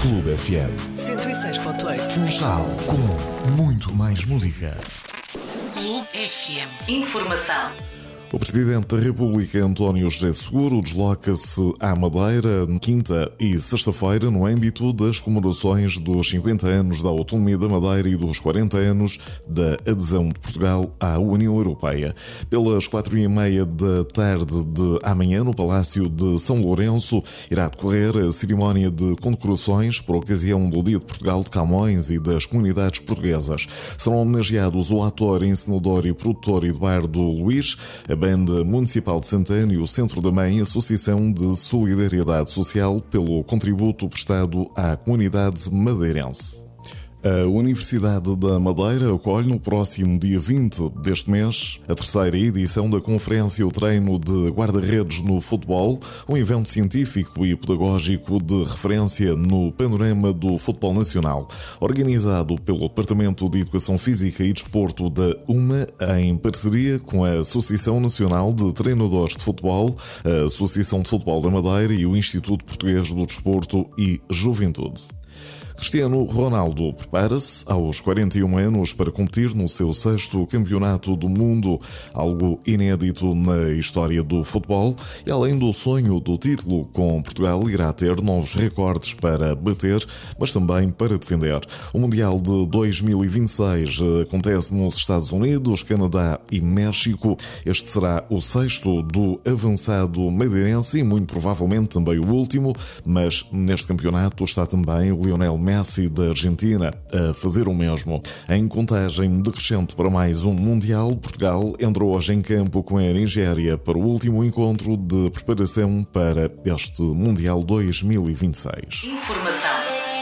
Clube FM 106.8. Funchal, com muito mais música. Clube FM. Informação. O Presidente da República, António José Seguro, desloca-se à Madeira quinta e sexta-feira no âmbito das comemorações dos 50 anos da autonomia da Madeira e dos 40 anos da adesão de Portugal à União Europeia. Pelas 4h30 da tarde de amanhã, no Palácio de São Lourenço, irá decorrer a cerimónia de condecorações por ocasião do Dia de Portugal de Camões e das comunidades portuguesas. Serão homenageados o ator, encenador e produtor Eduardo Luís, a Banda Municipal de Santana e o Centro da Mãe, Associação de Solidariedade Social, pelo contributo prestado à comunidade madeirense. A Universidade da Madeira acolhe no próximo dia 20 deste mês a terceira edição da Conferência O Treino de Guarda-Redes no Futebol, um evento científico e pedagógico de referência no panorama do futebol nacional, organizado pelo Departamento de Educação Física e Desporto da UMA, em parceria com a Associação Nacional de Treinadores de Futebol, a Associação de Futebol da Madeira e o Instituto Português do Desporto e Juventude. Cristiano Ronaldo prepara-se aos 41 anos para competir no seu 6º campeonato do mundo, algo inédito na história do futebol, e além do sonho do título com Portugal, irá ter novos recordes para bater, mas também para defender. O Mundial de 2026 acontece nos Estados Unidos, Canadá e México. Este será o 6º do avançado madeirense e muito provavelmente também o último, mas neste campeonato está também o Lionel Messi da Argentina a fazer o mesmo. Em contagem decrescente para mais um Mundial, Portugal entrou hoje em campo com a Nigéria para o último encontro de preparação para este Mundial 2026. Informação.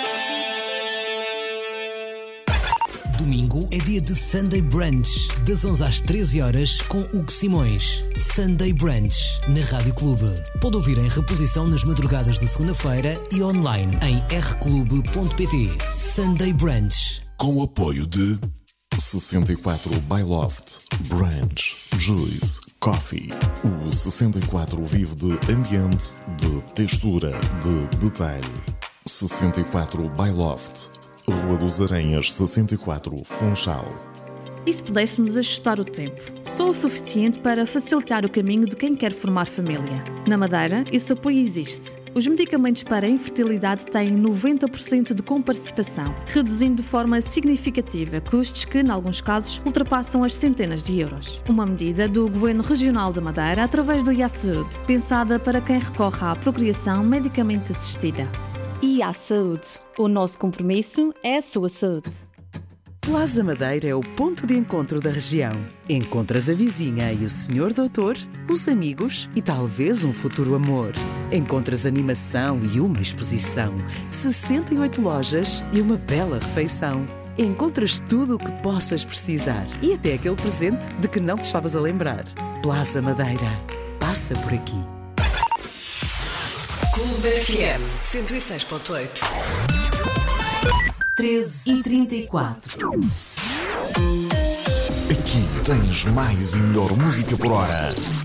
Domingo é dia de Sunday Brunch, das 11 às 13 horas com Hugo Simões. Sunday Brunch, na Rádio Clube. Pode ouvir em reposição nas madrugadas de segunda-feira e online em rclube.pt. Sunday Brunch. Com o apoio de 64 by Loft, Brunch, Juice, Coffee. O 64 vive de ambiente, de textura, de detalhe. 64 by Loft, Rua dos Aranhas, 64, Funchal. E se pudéssemos ajustar o tempo? Só o suficiente para facilitar o caminho de quem quer formar família. Na Madeira, esse apoio existe. Os medicamentos para a infertilidade têm 90% de comparticipação, reduzindo de forma significativa custos que, em alguns casos, ultrapassam as centenas de euros. Uma medida do Governo Regional da Madeira através do IA-Saúde, pensada para quem recorre à procriação medicamente assistida. IA-Saúde. O nosso compromisso é a sua saúde. Plaza Madeira é o ponto de encontro da região. Encontras a vizinha e o senhor doutor, os amigos e talvez um futuro amor. Encontras animação e uma exposição, 68 lojas e uma bela refeição. Encontras tudo o que possas precisar e até aquele presente de que não te estavas a lembrar. Plaza Madeira. Passa por aqui. Clube FM 106.8. 13h34. Aqui tens mais e melhor música por hora.